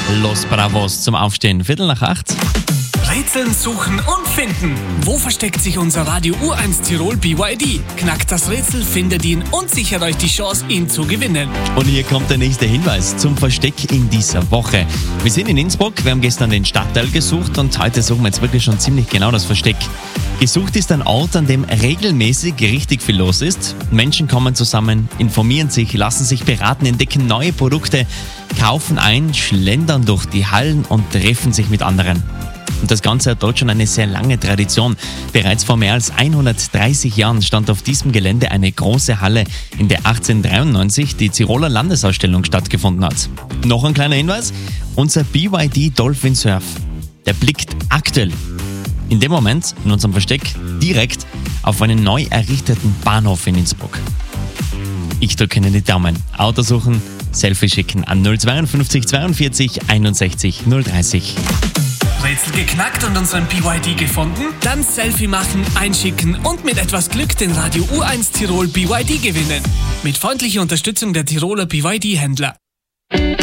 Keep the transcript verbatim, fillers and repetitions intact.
Los Bravos zum Aufstehen. Viertel nach acht. Rätseln, suchen und finden. Wo versteckt sich unser Radio U eins Tirol B Y D? Knackt das Rätsel, findet ihn und sichert euch die Chance, ihn zu gewinnen. Und hier kommt der nächste Hinweis zum Versteck in dieser Woche. Wir sind in Innsbruck, wir haben gestern den Stadtteil gesucht und heute suchen wir jetzt wirklich schon ziemlich genau das Versteck. Gesucht ist ein Ort, an dem regelmäßig richtig viel los ist. Menschen kommen zusammen, informieren sich, lassen sich beraten, entdecken neue Produkte, kaufen ein, schlendern durch die Hallen und treffen sich mit anderen. Und das Ganze hat dort schon eine sehr lange Tradition. Bereits vor mehr als hundertdreißig Jahren stand auf diesem Gelände eine große Halle, in der achtzehnhundertdreiundneunzig die Tiroler Landesausstellung stattgefunden hat. Noch ein kleiner Hinweis, unser B Y D Dolphin Surf, der blickt aktuell in dem Moment in unserem Versteck direkt auf einen neu errichteten Bahnhof in Innsbruck. Ich drücke Ihnen die Daumen. Auto suchen, Selfie schicken an null zweiundfünfzig zweiundvierzig einundsechzig null dreißig. Rätsel geknackt und unseren B Y D gefunden? Dann Selfie machen, einschicken und mit etwas Glück den Radio U eins Tirol B Y D gewinnen. Mit freundlicher Unterstützung der Tiroler B Y D-Händler.